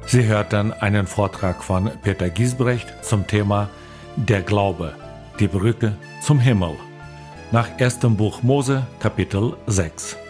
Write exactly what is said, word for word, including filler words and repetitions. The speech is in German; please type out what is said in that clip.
Sie hörten einen Vortrag von Peter Giesbrecht zum Thema Der Glaube, die Brücke zum Himmel, nach erstem Buch Mose, Kapitel sechs.